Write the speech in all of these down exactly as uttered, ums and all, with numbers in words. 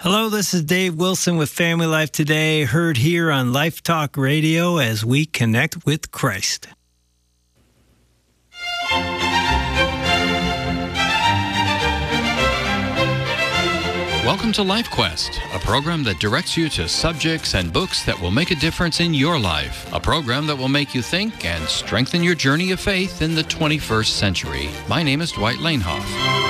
Hello, this is Dave Wilson with Family Life Today, heard here on Life Talk Radio as we connect with Christ. Welcome to Life Quest, a program that directs you to subjects and books that will make a difference in your life. A program that will make you think and strengthen your journey of faith in the twenty-first century. My name is Dwight Lanehoff.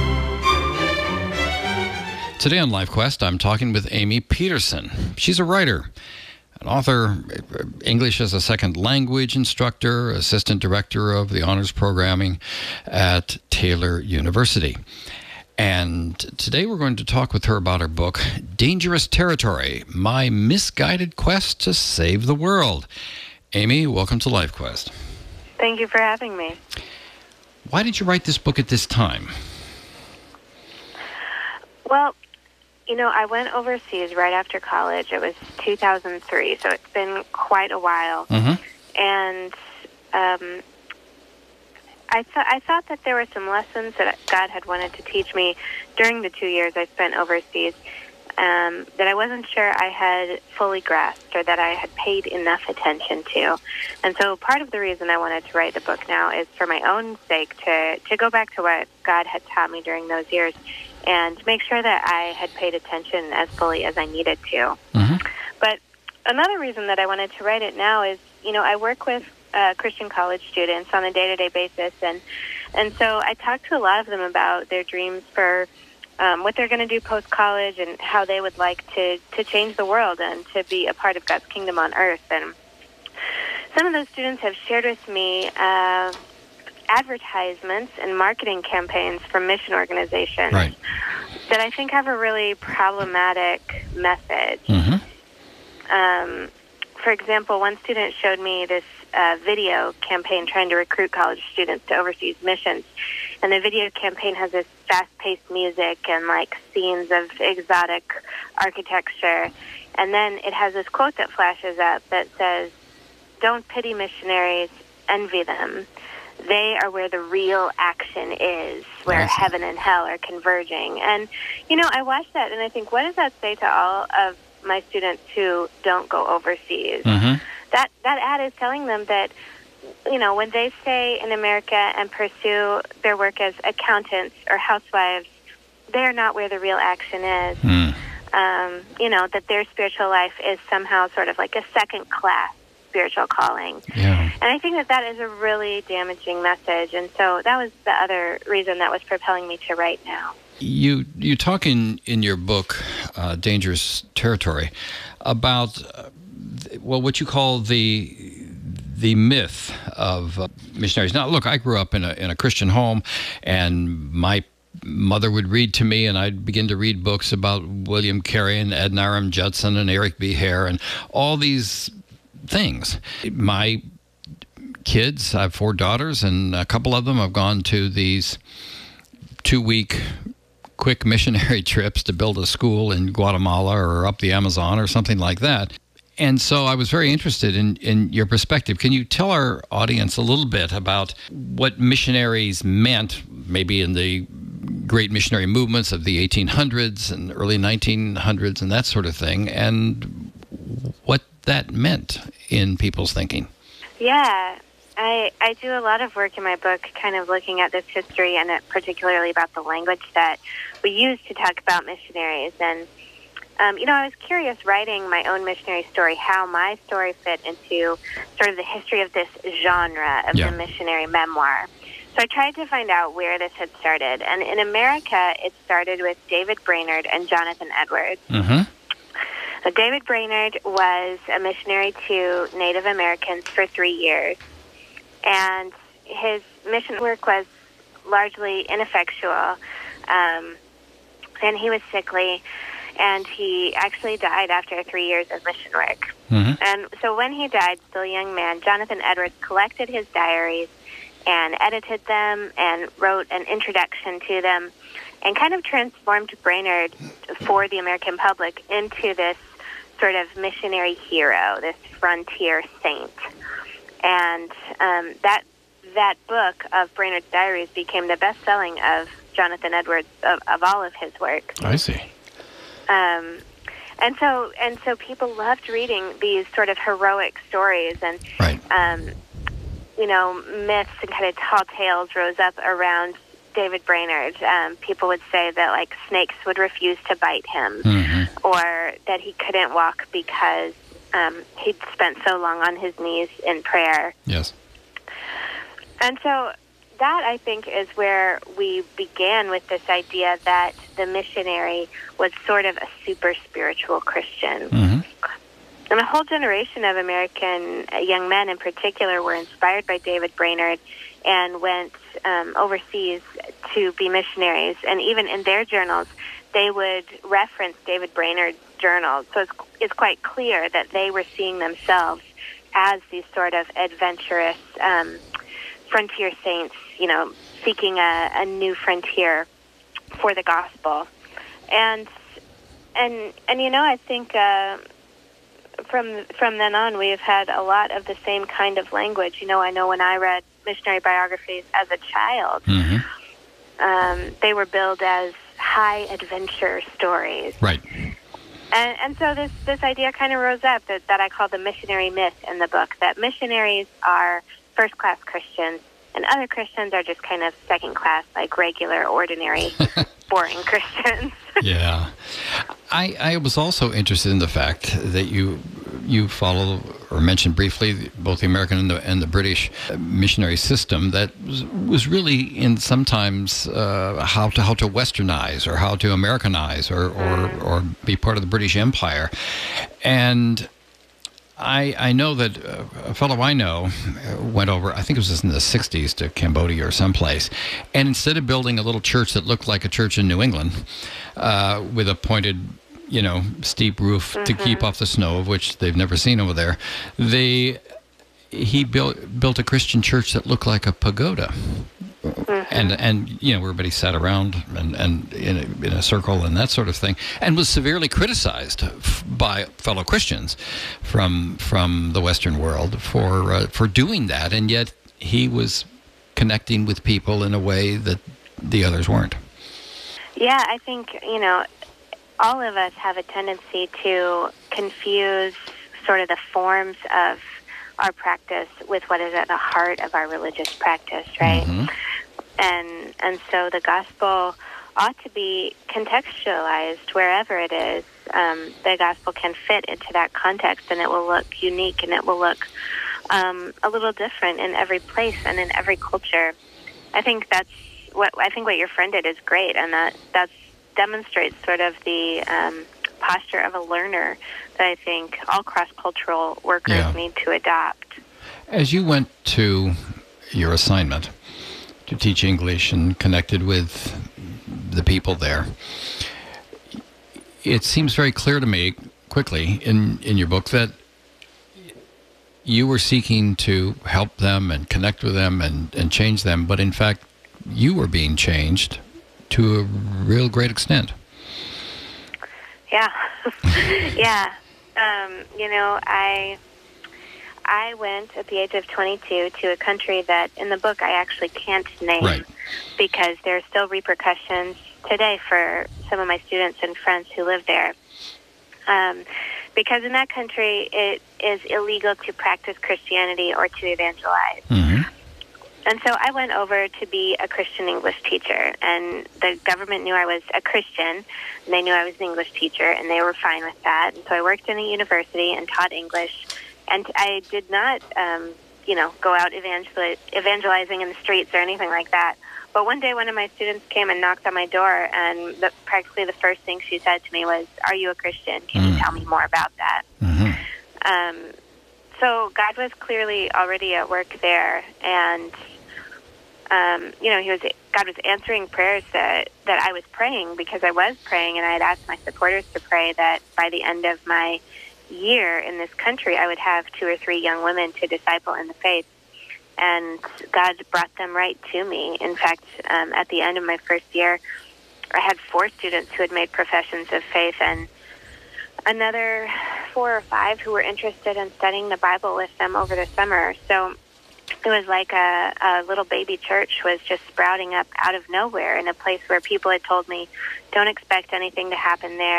Today on Life Quest, I'm talking with Amy Peterson. She's a writer, an author, English as a second language instructor, assistant director of the honors programming at Taylor University. And today we're going to talk with her about her book, Dangerous Territory, My Misguided Quest to Save the World. Amy, welcome to Life Quest. Thank you for having me. Why did you write this book at this time? Well, you know, I went overseas right after college. It was two thousand three, so it's been quite a while. Mm-hmm. And um, I, th- I thought that there were some lessons that God had wanted to teach me during the two years I spent overseas um, that I wasn't sure I had fully grasped or that I had paid enough attention to. And so part of the reason I wanted to write the book now is for my own sake to, to go back to what God had taught me during those years and make sure that I had paid attention as fully as I needed to. Mm-hmm. But another reason that I wanted to write it now is, you know, I work with uh, Christian college students on a day-to-day basis, and and so I talk to a lot of them about their dreams for um, what they're going to do post-college and how they would like to, to change the world and to be a part of God's kingdom on earth. And some of those students have shared with me uh, advertisements and marketing campaigns from mission organizations right. that I think have a really problematic message. Mm-hmm. Um, for example, one student showed me this uh, video campaign trying to recruit college students to overseas missions. And the video campaign has this fast-paced music and, like, scenes of exotic architecture. And then it has this quote that flashes up that says, "Don't pity missionaries, envy them. They are where the real action is, where awesome. Heaven and hell are converging." And, you know, I watch that and I think, what does that say to all of my students who don't go overseas? Mm-hmm. That that ad is telling them that, you know, when they stay in America and pursue their work as accountants or housewives, they're not where the real action is. Mm. Um, you know, that their spiritual life is somehow sort of like a second-class spiritual calling. Yeah. And I think that that is a really damaging message. And so that was the other reason that was propelling me to write now. You you talk in, in your book, uh, Dangerous Territory, about, uh, well, what you call the the myth of uh, missionaries. Now, look, I grew up in a in a Christian home, and my mother would read to me, and I'd begin to read books about William Carey and Adoniram Judson and Eric B. Hare and all these things. My kids, I have four daughters, and a couple of them have gone to these two-week quick missionary trips to build a school in Guatemala or up the Amazon or something like that. And so I was very interested in, in your perspective. Can you tell our audience a little bit about what missionaries meant, maybe in the great missionary movements of the eighteen hundreds and early nineteen hundreds and that sort of thing, and what that meant in people's thinking? Yeah, I I do a lot of work in my book kind of looking at this history and it, particularly about the language that we use to talk about missionaries. And, um, you know, I was curious writing my own missionary story, how my story fit into sort of the history of this genre of yeah. the missionary memoir. So I tried to find out where this had started. And in America, it started with David Brainerd and Jonathan Edwards. Mm-hmm. So David Brainerd was a missionary to Native Americans for three years. And his mission work was largely ineffectual. Um, and he was sickly. And he actually died after three years of mission work. Mm-hmm. And so when he died, still a young man, Jonathan Edwards collected his diaries and edited them and wrote an introduction to them and kind of transformed Brainerd for the American public into this sort of missionary hero, this frontier saint. And um, that that book of Brainerd's diaries became the best-selling of Jonathan Edwards, of, of all of his work. I see. Um, and so and so people loved reading these sort of heroic stories, and right. um, you know, myths and kind of tall tales rose up around David Brainerd. Um, people would say that like snakes would refuse to bite him, mm-hmm. or that he couldn't walk because um, he'd spent so long on his knees in prayer. Yes. And so that, I think, is where we began with this idea that the missionary was sort of a super spiritual Christian. Mm-hmm. And a whole generation of American young men in particular were inspired by David Brainerd and went um, overseas to be missionaries. And even in their journals, they would reference David Brainerd's journals. So it's, it's quite clear that they were seeing themselves as these sort of adventurous um, frontier saints, you know, seeking a, a new frontier for the gospel. And, and, and you know, I think uh, from from then on, we've had a lot of the same kind of language. You know, I know when I read missionary biographies as a child, mm-hmm. um, they were billed as high adventure stories. Right. And, and so this, this idea kind of rose up that, that I call the missionary myth in the book, that missionaries are first-class Christians, and other Christians are just kind of second-class, like regular, ordinary, boring Christians. Yeah. I, I was also interested in the fact that you you follow or mentioned briefly both the American and the, and the British missionary system that was, was really in sometimes uh, how to how to westernize or how to Americanize or, or, mm. or be part of the British Empire. And I, I know that a fellow I know went over, I think it was in the sixties, to Cambodia or someplace, and instead of building a little church that looked like a church in New England uh, with a pointed, you know, steep roof mm-hmm. to keep off the snow, of which they've never seen over there, they he built built a Christian church that looked like a pagoda. Mm-hmm. And, and you know, everybody sat around and, and in, a, in a circle and that sort of thing, and was severely criticized f- by fellow Christians from from the Western world for uh, for doing that, and yet he was connecting with people in a way that the others weren't. Yeah, I think, you know, all of us have a tendency to confuse sort of the forms of our practice with what is at the heart of our religious practice, right? Mm-hmm. And and so the gospel ought to be contextualized wherever it is. Um, the gospel can fit into that context, and it will look unique, and it will look um, a little different in every place and in every culture. I think that's what I think what your friend did is great, and that that's demonstrates sort of the um, posture of a learner that I think all cross-cultural workers yeah. need to adopt. As you went to your assignment to teach English and connected with the people there, it seems very clear to me quickly in, in your book that you were seeking to help them and connect with them and, and change them, but in fact, you were being changed to a real great extent. Yeah. yeah. Um, you know, I... I went at the age of twenty-two to a country that in the book I actually can't name right. because there are still repercussions today for some of my students and friends who live there. Um, because in that country it is illegal to practice Christianity or to evangelize. Mm-hmm. And so I went over to be a Christian English teacher, and the government knew I was a Christian, and they knew I was an English teacher, and they were fine with that. And so I worked in a university and taught English. And I did not, um, you know, go out evangel- evangelizing in the streets or anything like that. But one day one of my students came and knocked on my door, and the, practically the first thing she said to me was, "Are you a Christian? Can mm. you tell me more about that?" Mm-hmm. Um, so God was clearly already at work there, and, um, you know, he was God was answering prayers that, that I was praying because I was praying, and I had asked my supporters to pray that by the end of my year in this country, I would have two or three young women to disciple in the faith. And God brought them right to me. In fact, um, at the end of my first year, I had four students who had made professions of faith and another four or five who were interested in studying the Bible with them over the summer. So it was like a, a little baby church was just sprouting up out of nowhere in a place where people had told me, don't expect anything to happen there.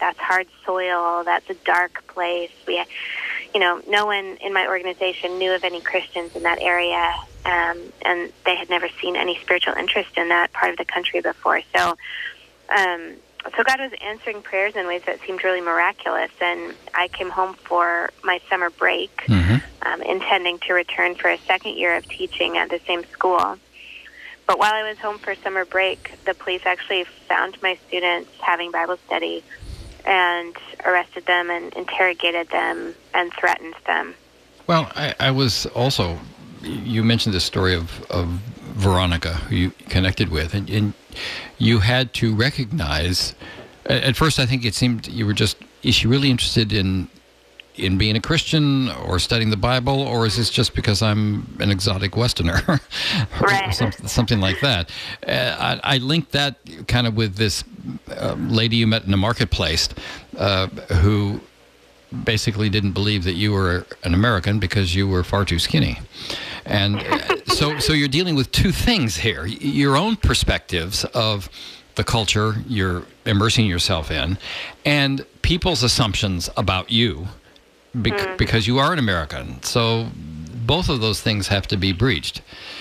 that's hard soil, that's a dark place. We, you know, no one in my organization knew of any Christians in that area, um, and they had never seen any spiritual interest in that part of the country before. So, um, so God was answering prayers in ways that seemed really miraculous, and I came home for my summer break, mm-hmm. um, intending to return for a second year of teaching at the same school. But while I was home for summer break, the police actually found my students having Bible study and arrested them and interrogated them and threatened them. Well, I, I was also, you mentioned this story of, of Veronica, who you connected with, and, and you had to recognize, at first I think it seemed you were just, is she really interested in in being a Christian or studying the Bible, or is this just because I'm an exotic Westerner? or right. something, something like that. Uh, I, I linked that kind of with this uh, lady you met in the marketplace uh, who basically didn't believe that you were an American because you were far too skinny. And uh, so, so you're dealing with two things here. Your own perspectives of the culture you're immersing yourself in, and people's assumptions about you bec- mm. because you are an American. So both of those things have to be breached.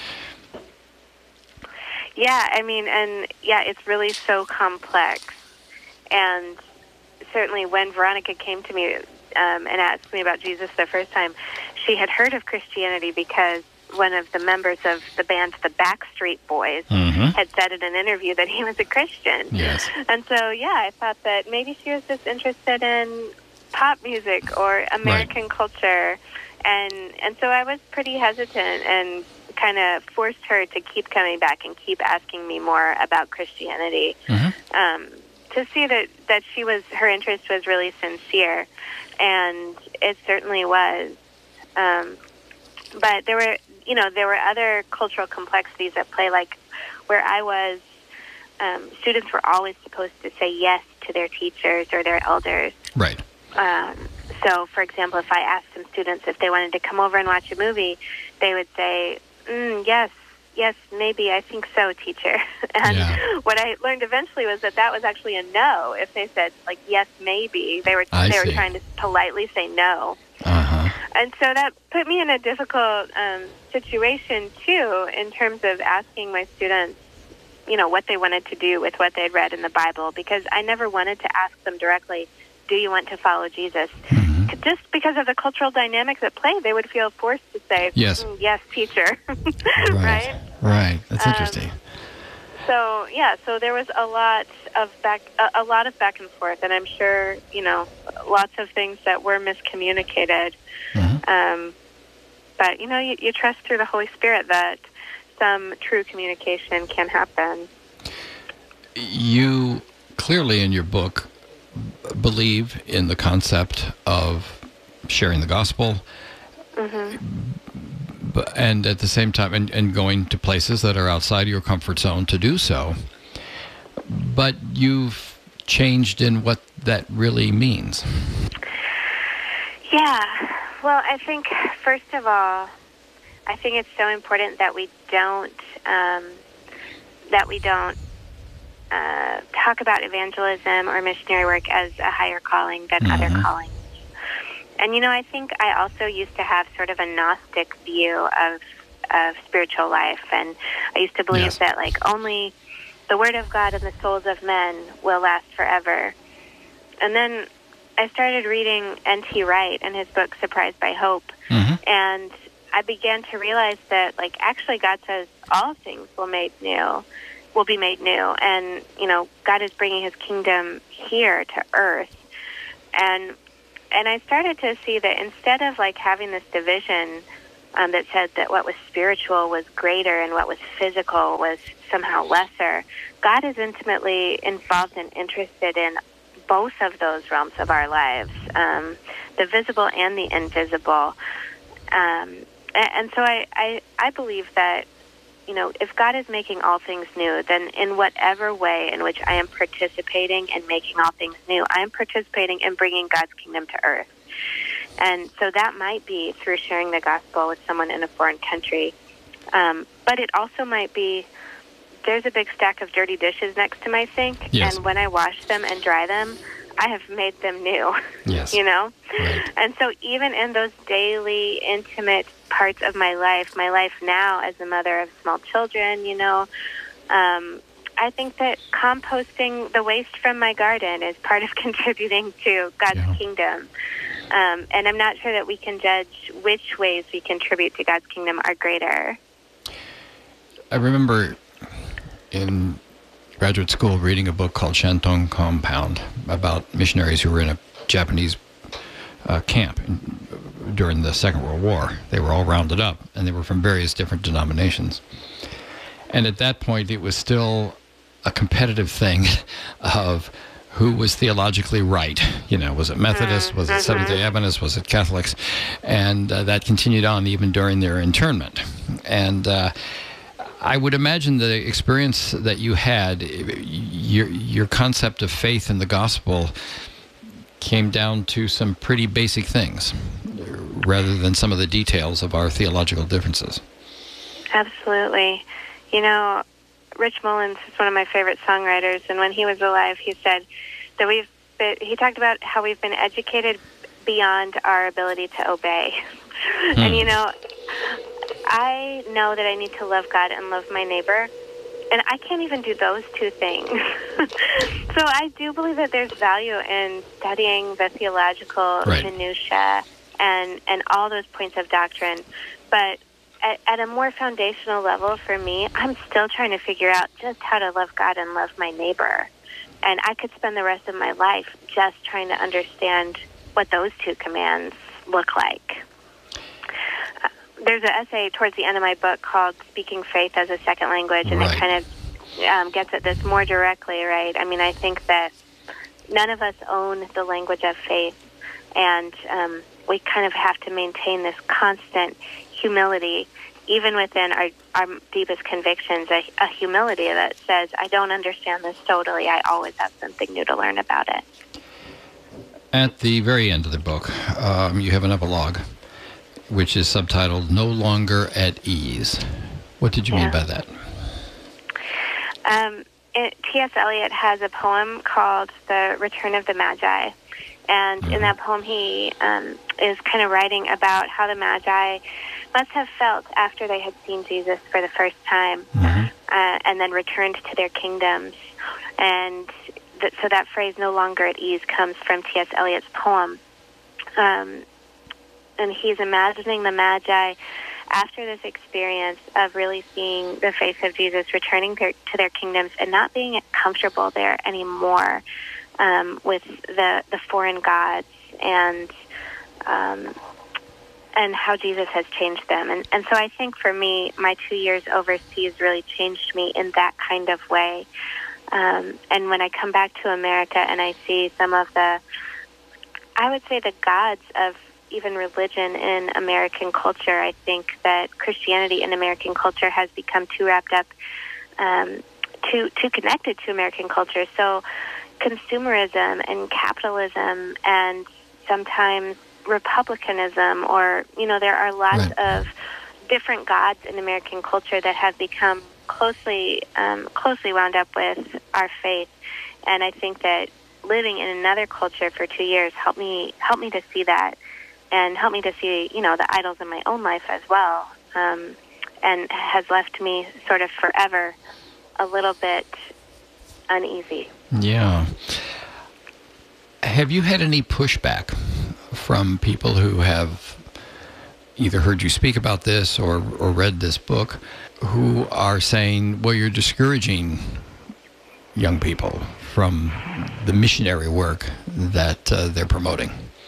Yeah, I mean, and yeah, it's really so complex. And certainly when Veronica came to me um, and asked me about Jesus the first time, she had heard of Christianity because one of the members of the band, the Backstreet Boys, mm-hmm. had said in an interview that he was a Christian. Yes. And so, yeah, I thought that maybe she was just interested in pop music or American right. culture. And and so I was pretty hesitant and kind of forced her to keep coming back and keep asking me more about Christianity, mm-hmm. um, to see that, that she was, her interest was really sincere. And it certainly was. Um, but there were, you know, there were other cultural complexities at play, like where I was, um, students were always supposed to say yes to their teachers or their elders. Right. Um, so, for example, if I asked some students if they wanted to come over and watch a movie, they would say, mm, yes, yes, maybe, I think so, teacher. And yeah. what I learned eventually was that that was actually a no. If they said, like, yes, maybe, they were I they see. were trying to politely say no. Uh-huh. And so that put me in a difficult um, situation, too, in terms of asking my students, you know, what they wanted to do with what they'd read in the Bible, because I never wanted to ask them directly, do you want to follow Jesus? Mm-hmm. Just because of the cultural dynamics at play, they would feel forced to say, yes, mm, yes, teacher. right. right? Right. That's um, interesting. So, yeah, so there was a lot of back, a, a lot of back and forth, and I'm sure, you know, lots of things that were miscommunicated. Mm-hmm. Um, but, you know, you, you trust through the Holy Spirit that some true communication can happen. You clearly in your book believe in the concept of sharing the gospel, mm-hmm. but, and at the same time, and, and going to places that are outside your comfort zone to do so. But you've changed in what that really means. Yeah. Well, I think, first of all, I think it's so important that we don't, um, that we don't uh, talk about evangelism or missionary work as a higher calling than mm-hmm. other callings. And, you know, I think I also used to have sort of a Gnostic view of, of spiritual life. And I used to believe yes. that, like, only the Word of God and the souls of men will last forever. And then I started reading N T Wright and his book, Surprised by Hope. Mm-hmm. And I began to realize that, like, actually God says all things will made new, will be made new. And, you know, God is bringing his kingdom here to earth. And and I started to see that instead of, like, having this division um, that said that what was spiritual was greater and what was physical was somehow lesser, God is intimately involved and interested in both of those realms of our lives, um, the visible and the invisible. Um, and so I, I, I believe that, you know, if God is making all things new, then in whatever way in which I am participating in making all things new, I am participating in bringing God's kingdom to earth. And so that might be through sharing the gospel with someone in a foreign country. Um, but it also might be, there's a big stack of dirty dishes next to my sink, yes. and when I wash them and dry them, I have made them new. Yes. You know? Right. And so even in those daily, intimate parts of my life, my life now as a mother of small children, you know, um, I think that composting the waste from my garden is part of contributing to God's Yeah. kingdom. Um, and I'm not sure that we can judge which ways we contribute to God's kingdom are greater. I remember in graduate school reading a book called Shantung Compound about missionaries who were in a Japanese uh, camp during the Second World War. They were all rounded up, and they were from various different denominations. And at that point, it was still a competitive thing of who was theologically right. You know, was it Methodist? Was it Seventh-day Adventist? Was it Catholics? And uh, that continued on even during their internment. And uh, I would imagine the experience that you had, your your concept of faith in the gospel came down to some pretty basic things rather than some of the details of our theological differences. Absolutely. You know, Rich Mullins is one of my favorite songwriters, and when he was alive, he said that we've been, he talked about how we've been educated beyond our ability to obey. Hmm. And, you know, I know that I need to love God and love my neighbor, and I can't even do those two things. So I do believe that there's value in studying the theological right. minutiae and, and all those points of doctrine, but At, at a more foundational level for me, I'm still trying to figure out just how to love God and love my neighbor. And I could spend the rest of my life just trying to understand what those two commands look like. Uh, there's an essay towards the end of my book called Speaking Faith as a Second Language, and right. it kind of um, gets at this more directly, right? I mean, I think that none of us own the language of faith, and um, we kind of have to maintain this constant humility, even within our, our deepest convictions, a, a humility that says, I don't understand this totally. I always have something new to learn about it. At the very end of the book, um, you have an epilogue, which is subtitled, No Longer at Ease. What did you yeah. mean by that? Um, it, T S Eliot has a poem called The Return of the Magi. And mm-hmm. in that poem, he um, is kind of writing about how the Magi must have felt after they had seen Jesus for the first time, mm-hmm. uh, and then returned to their kingdoms. And th- so that phrase, no longer at ease, comes from T S Eliot's poem. Um, and he's imagining the Magi after this experience of really seeing the face of Jesus, returning their, to their kingdoms and not being comfortable there anymore um, with the, the foreign gods and um and how Jesus has changed them. And, and so I think for me, my two years overseas really changed me in that kind of way. Um, and when I come back to America and I see some of the, I would say the gods of even religion in American culture, I think that Christianity in American culture has become too wrapped up, um, too, too connected to American culture. So consumerism and capitalism and sometimes republicanism, or, you know, there are lots right. of different gods in American culture that have become closely um, closely wound up with our faith. And I think that living in another culture for two years helped me helped me to see that, and helped me to see, you know, the idols in my own life as well, um, and has left me sort of forever a little bit uneasy. Yeah. Have you had any pushback from people who have either heard you speak about this or, or read this book, who are saying, well, you're discouraging young people from the missionary work that uh, they're promoting?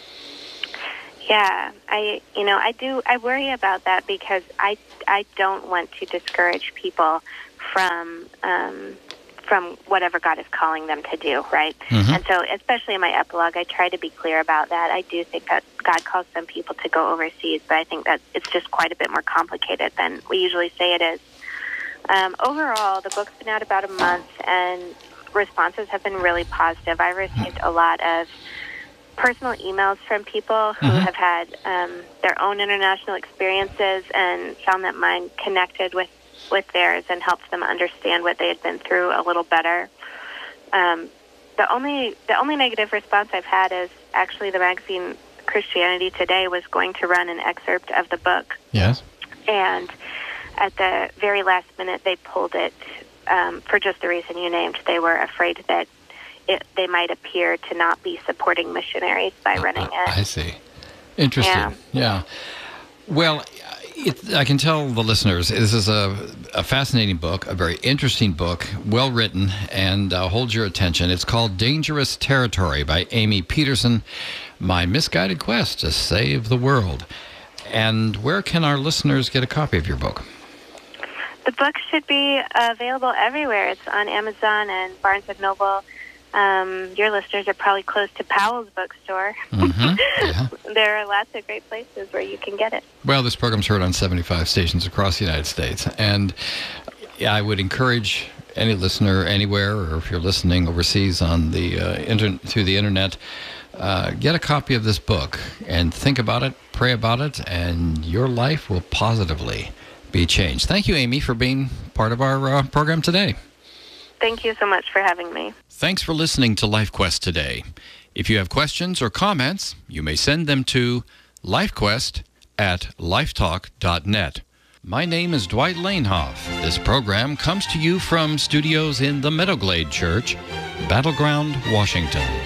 Yeah, I, you know, I do, I worry about that because I, I don't want to discourage people from, um, from whatever God is calling them to do, right? Mm-hmm. And so, especially in my epilogue, I try to be clear about that. I do think that God calls some people to go overseas, but I think that it's just quite a bit more complicated than we usually say it is. Um, overall, the book's been out about a month, and responses have been really positive. I received a lot of personal emails from people who mm-hmm. have had um, their own international experiences and found that mine connected with with theirs and helped them understand what they had been through a little better. Um, the only the only negative response I've had is actually the magazine Christianity Today was going to run an excerpt of the book. Yes. And at the very last minute, they pulled it um, for just the reason you named. They were afraid that it, they might appear to not be supporting missionaries by running uh, it. I see. Interesting. Yeah. yeah. Well, it, I can tell the listeners this is a, a fascinating book, a very interesting book, well written, and uh, holds your attention. It's called Dangerous Territory by Amy Peterson, My Misguided Quest to Save the World. And where can our listeners get a copy of your book? The book should be available everywhere. It's on Amazon and Barnes and Noble. Um, your listeners are probably close to Powell's bookstore. Mm-hmm. Yeah. There are lots of great places where you can get it. Well, this program's heard on seventy-five stations across the United States. And I would encourage any listener anywhere, or if you're listening overseas on the uh, inter- through the internet, uh, get a copy of this book and think about it, pray about it, and your life will positively be changed. Thank you, Amy, for being part of our uh, program today. Thank you so much for having me. Thanks for listening to LifeQuest today. If you have questions or comments, you may send them to lifequest at lifetalk dot net. My name is Dwight Lanehoff. This program comes to you from studios in the Meadowglade Church, Battleground, Washington.